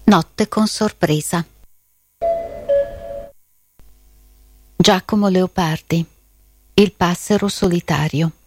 Notte con sorpresa. Giacomo Leopardi, Il passero solitario.